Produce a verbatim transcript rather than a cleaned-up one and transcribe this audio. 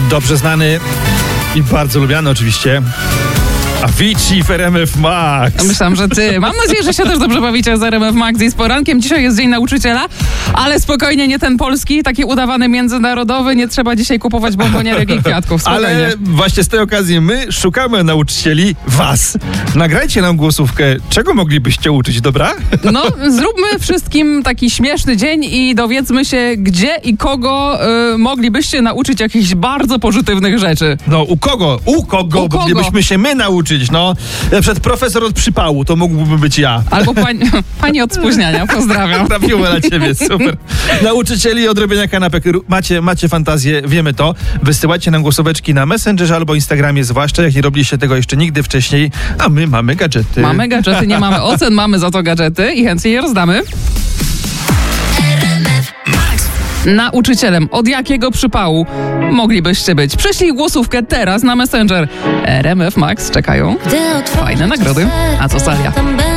dobrze znany i bardzo lubiany oczywiście Avicii w R M F Max. Myślałam, że ty. Mam nadzieję, że się też dobrze bawicie z R M F Max i z porankiem. Dzisiaj jest Dzień Nauczyciela, ale spokojnie, nie ten polski, taki udawany międzynarodowy. Nie trzeba dzisiaj kupować bombonierek i kwiatków. Spokojnie. Ale właśnie z tej okazji my szukamy nauczycieli was. Nagrajcie nam głosówkę, czego moglibyście uczyć, dobra? No, zróbmy wszystkim taki śmieszny dzień i dowiedzmy się, gdzie i kogo y, moglibyście nauczyć jakichś bardzo pożytywnych rzeczy. No, u kogo? U kogo? U kogo? Moglibyśmy się my nauczyć, no. Przed profesor od przypału, to mógłby być ja. Albo pani, pani od spóźniania. Pozdrawiam. Trafiło na ciebie, super. Nauczycieli od robienia kanapek. Macie, macie fantazję, wiemy to. Wysyłajcie nam głosóweczki na Messengerze albo Instagramie, zwłaszcza jak nie robiliście tego jeszcze nigdy wcześniej, a my mamy gadżety. Mamy gadżety, nie mamy ocen, mamy za to gadżety i chętnie je rozdamy. Nauczycielem od jakiego przypału moglibyście być? Przyślij głosówkę teraz na Messenger. R M F Max czekają fajne nagrody. A co Salia?